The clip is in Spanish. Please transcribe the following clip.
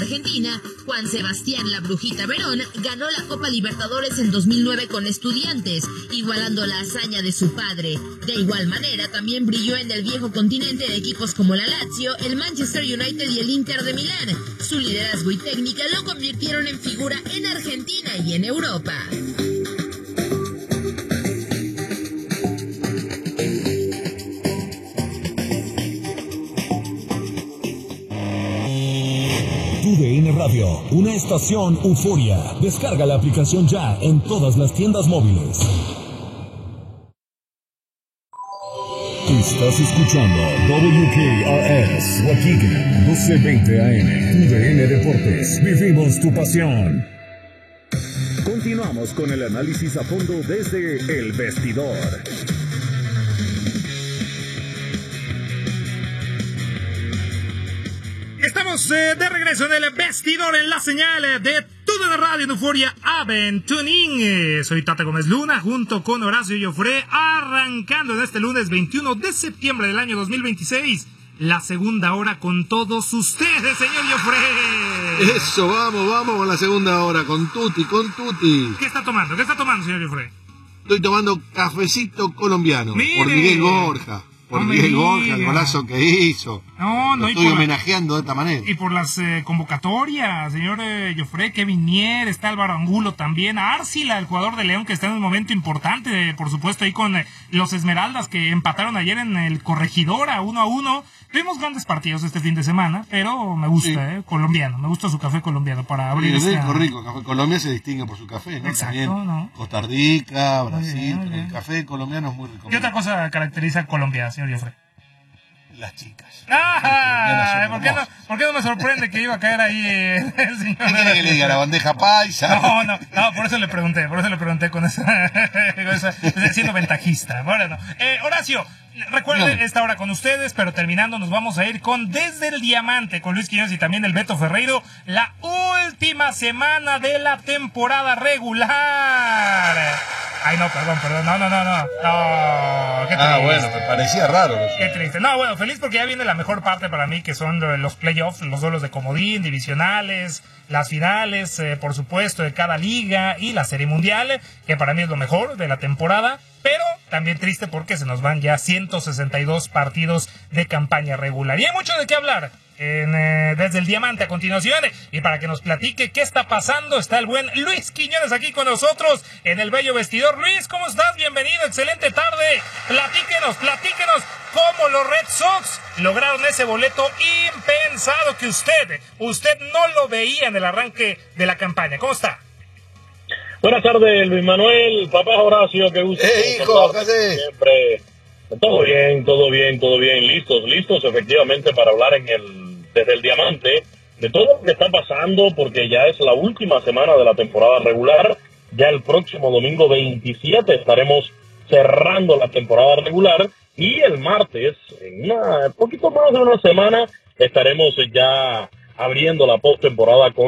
Argentina, Juan Sebastián La Brujita Verón ganó la Copa Libertadores en 2009 con Estudiantes, igualando la hazaña de su padre. De igual manera, también brilló en el viejo continente de equipos como la Lazio, el Manchester United y el Inter de Milán. Su liderazgo y técnica lo convirtieron en figura en Argentina y en Europa. TUDN Radio, una estación euforia. Descarga la aplicación ya en todas las tiendas móviles. Estás escuchando WKRS Waukegan 1220 AM. TUDN Deportes. Vivimos tu pasión. Continuamos con el análisis a fondo desde El Vestidor. Estamos de regreso en El Vestidor, en la señal de TUDN Radio en Euforia Aventuning. Soy Tata Gómez Luna junto con Horacio Joffre, arrancando en este lunes 21 de septiembre del año 2026 la segunda hora con todos ustedes, señor Joffre. Eso, vamos con la segunda hora, con Tuti. ¿Qué está tomando, señor Joffre? Estoy tomando cafecito colombiano. ¡Mire! Por Miguel Borja. El golazo que hizo. Lo estoy homenajeando de esta manera. Y por las convocatorias, señor Joffre, Kevin Mier, está Álvaro Angulo también, Arcila, el jugador de León, que está en un momento importante, por supuesto, ahí con los Esmeraldas, que empataron ayer en el Corregidora 1-1. Tuvimos grandes partidos este fin de semana, pero me gusta, sí. Colombiano, me gusta su café colombiano para abrir rico. Café Colombia se distingue por su café, ¿no? Exacto, también ¿no? Costa Rica, Brasil, Muy bien. El café colombiano es muy rico. ¿Qué otra cosa caracteriza a Colombia, señor Joffre? Las chicas. ¿Por qué no me sorprende que iba a caer ahí el señor? ¿Qué quiere que le diga? ¿La bandeja paisa? No, por eso le pregunté con esa siendo ventajista. Bueno, Horacio, recuerde esta hora con ustedes, pero terminando nos vamos a ir con Desde el Diamante, con Luis Quiñones y también el Beto Ferreiro, la última semana de la temporada regular. Ay, no, perdón, no, qué triste. Bueno, me parecía raro eso. Qué triste. No, bueno, feliz porque ya viene la mejor parte para mí, que son los playoffs, los duelos de comodín, divisionales, las finales, por supuesto, de cada liga y la Serie Mundial, que para mí es lo mejor de la temporada, pero también triste porque se nos van ya 162 partidos de campaña regular. Y hay mucho de qué hablar Desde el Diamante a continuación, y para que nos platique qué está pasando, está el buen Luis Quiñones aquí con nosotros en el bello vestidor. Luis, ¿cómo estás? Bienvenido, excelente tarde. Platíquenos cómo los Red Sox lograron ese boleto impensado que usted no lo veía en el arranque de la campaña. ¿Cómo está? Buenas tardes, Luis Manuel, papá Horacio, qué gusto. Hijo, ¿qué haces? Siempre. Todo bien, listos efectivamente para hablar desde el Diamante de todo lo que está pasando, porque ya es la última semana de la temporada regular. Ya el próximo domingo 27 estaremos cerrando la temporada regular, y el martes, en poquito más de una semana, estaremos ya abriendo la postemporada con